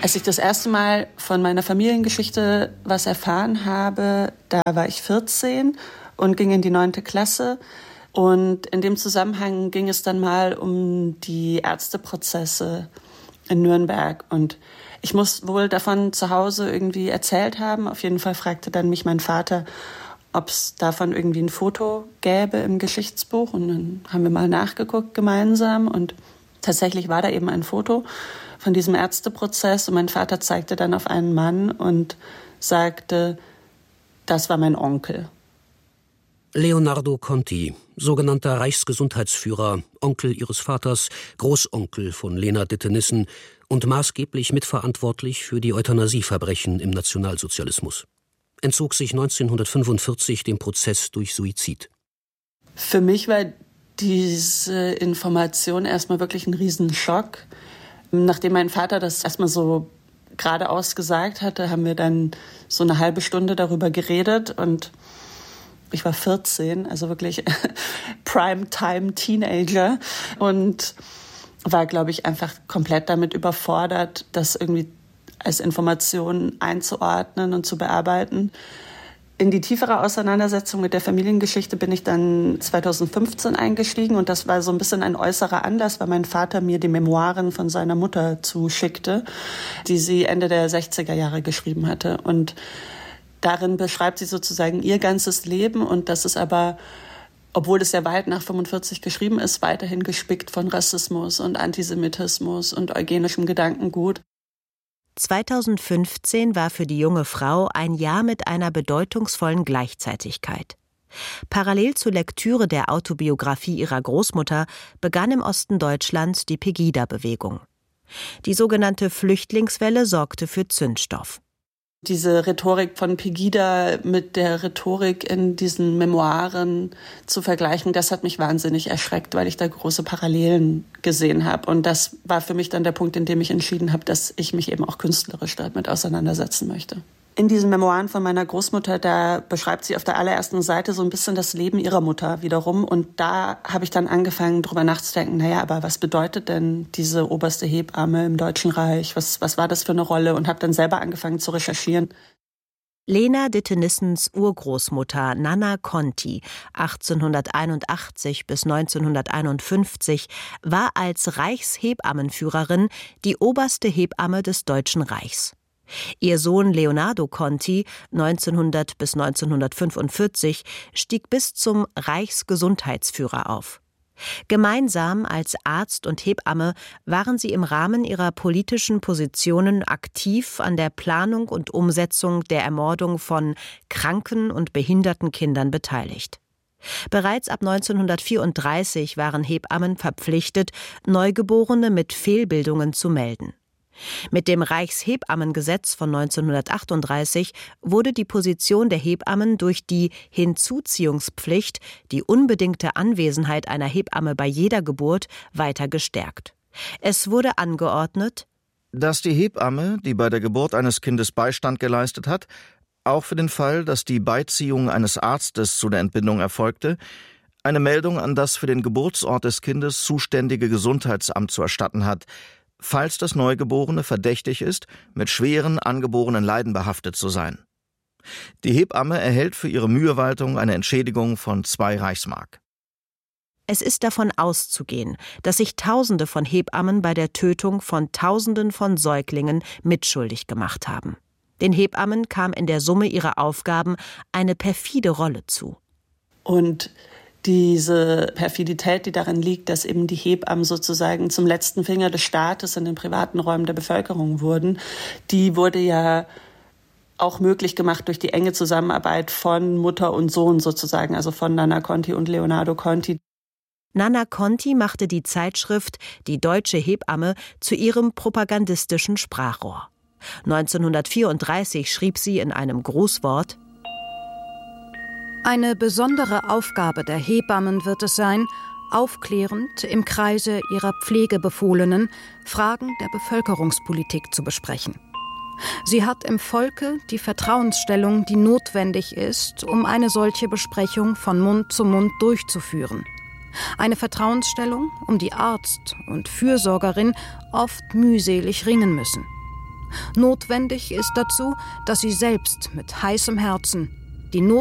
Als ich das erste Mal von meiner Familiengeschichte was erfahren habe, da war ich 14 und ging in die 9. Klasse. Und in dem Zusammenhang ging es dann mal um die Ärzteprozesse in Nürnberg. Und ich muss wohl davon zu Hause irgendwie erzählt haben. Auf jeden Fall fragte dann mich mein Vater, ob es davon irgendwie ein Foto gäbe im Geschichtsbuch. Und dann haben wir mal nachgeguckt gemeinsam. Und tatsächlich war da eben ein Foto von diesem Ärzteprozess. Und mein Vater zeigte dann auf einen Mann und sagte, das war mein Onkel. Leonardo Conti, sogenannter Reichsgesundheitsführer, Onkel ihres Vaters, Großonkel von Lena Ditte-Nissen und maßgeblich mitverantwortlich für die Euthanasieverbrechen im Nationalsozialismus. Entzog sich 1945 dem Prozess durch Suizid. Für mich war diese Information erstmal wirklich ein Riesenschock. Nachdem mein Vater das erstmal so geradeaus gesagt hatte, haben wir dann so eine halbe Stunde darüber geredet und ich war 14, also wirklich Primetime-Teenager und war, glaube ich, einfach komplett damit überfordert, das irgendwie als Information einzuordnen und zu bearbeiten. In die tiefere Auseinandersetzung mit der Familiengeschichte bin ich dann 2015 eingestiegen und das war so ein bisschen ein äußerer Anlass, weil mein Vater mir die Memoiren von seiner Mutter zuschickte, die sie Ende der 60er Jahre geschrieben hatte. Und darin beschreibt sie sozusagen ihr ganzes Leben und das ist aber, obwohl es ja weit nach 45 geschrieben ist, weiterhin gespickt von Rassismus und Antisemitismus und eugenischem Gedankengut. 2015 war für die junge Frau ein Jahr mit einer bedeutungsvollen Gleichzeitigkeit. Parallel zur Lektüre der Autobiografie ihrer Großmutter begann im Osten Deutschlands die Pegida-Bewegung. Die sogenannte Flüchtlingswelle sorgte für Zündstoff. Diese Rhetorik von Pegida mit der Rhetorik in diesen Memoiren zu vergleichen, das hat mich wahnsinnig erschreckt, weil ich da große Parallelen gesehen habe. Und das war für mich dann der Punkt, in dem ich entschieden habe, dass ich mich eben auch künstlerisch damit auseinandersetzen möchte. In diesen Memoiren von meiner Großmutter, da beschreibt sie auf der allerersten Seite so ein bisschen das Leben ihrer Mutter wiederum. Und da habe ich dann angefangen, drüber nachzudenken, aber was bedeutet denn diese oberste Hebamme im Deutschen Reich? Was war das für eine Rolle? Und habe dann selber angefangen zu recherchieren. Lena Ditte-Nissens Urgroßmutter Nanna Conti, 1881 bis 1951, war als Reichshebammenführerin die oberste Hebamme des Deutschen Reichs. Ihr Sohn Leonardo Conti, 1900 bis 1945, stieg bis zum Reichsgesundheitsführer auf. Gemeinsam als Arzt und Hebamme waren sie im Rahmen ihrer politischen Positionen aktiv an der Planung und Umsetzung der Ermordung von kranken und behinderten Kindern beteiligt. Bereits ab 1934 waren Hebammen verpflichtet, Neugeborene mit Fehlbildungen zu melden. Mit dem Reichshebammengesetz von 1938 wurde die Position der Hebammen durch die Hinzuziehungspflicht, die unbedingte Anwesenheit einer Hebamme bei jeder Geburt, weiter gestärkt. Es wurde angeordnet, dass die Hebamme, die bei der Geburt eines Kindes Beistand geleistet hat, auch für den Fall, dass die Beiziehung eines Arztes zu der Entbindung erfolgte, eine Meldung an das für den Geburtsort des Kindes zuständige Gesundheitsamt zu erstatten hat, falls das Neugeborene verdächtig ist, mit schweren angeborenen Leiden behaftet zu sein. Die Hebamme erhält für ihre Mühewaltung eine Entschädigung von 2 Reichsmark. Es ist davon auszugehen, dass sich Tausende von Hebammen bei der Tötung von Tausenden von Säuglingen mitschuldig gemacht haben. Den Hebammen kam in der Summe ihrer Aufgaben eine perfide Rolle zu. Und diese Perfidität, die darin liegt, dass eben die Hebammen sozusagen zum letzten Finger des Staates in den privaten Räumen der Bevölkerung wurden, die wurde ja auch möglich gemacht durch die enge Zusammenarbeit von Mutter und Sohn sozusagen, also von Nanna Conti und Leonardo Conti. Nanna Conti machte die Zeitschrift Die Deutsche Hebamme zu ihrem propagandistischen Sprachrohr. 1934 schrieb sie in einem Grußwort: Eine besondere Aufgabe der Hebammen wird es sein, aufklärend im Kreise ihrer Pflegebefohlenen Fragen der Bevölkerungspolitik zu besprechen. Sie hat im Volke die Vertrauensstellung, die notwendig ist, um eine solche Besprechung von Mund zu Mund durchzuführen. Eine Vertrauensstellung, um die Arzt und Fürsorgerin oft mühselig ringen müssen. Notwendig ist dazu, dass sie selbst mit heißem Herzen die notwendigen